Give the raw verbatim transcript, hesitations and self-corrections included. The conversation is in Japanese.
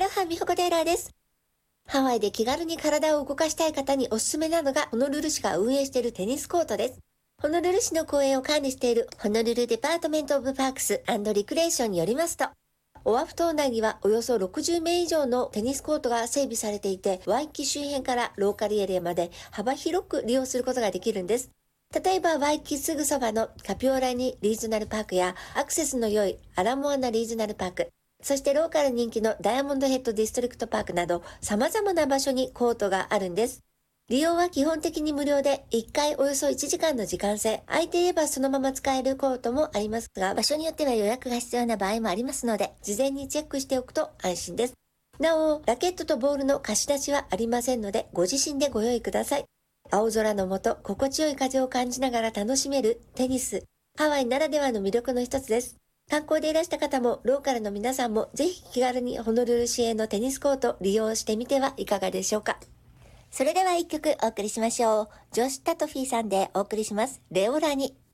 ロハミホコテイラーです。ハワイで気軽に体を動かしたい方におすすめなのがホノルル市が運営しているテニスコートです。ホノルル市の公園を管理しているホノルルデパートメントオブパークス&リクレーションによりますと、オアフ島内にはおよそろくじゅうめい以上のテニスコートが整備されていて、ワイキ周辺からローカルエリアまで幅広く利用することができるんです。例えばワイキすぐそばのカピオラニリージョナルパークやアクセスの良いアラモアナリージョナルパーク、そしてローカル人気のダイヤモンドヘッドディストリクトパークなど様々な場所にコートがあるんです。利用は基本的に無料でいっかいおよそいちじかんの時間制、空いていればそのまま使えるコートもありますが、場所によっては予約が必要な場合もありますので、事前にチェックしておくと安心です。なお、ラケットとボールの貸し出しはありませんので、ご自身でご用意ください。青空の下、心地よい風を感じながら楽しめるテニス。ハワイならではの魅力の一つです。観光でいらした方も、ローカルの皆さんも、ぜひ気軽にホノルル市営のテニスコートを利用してみてはいかがでしょうか。それでは一曲お送りしましょう。ジョシュ・タトフィーさんでお送りします。レオラニ。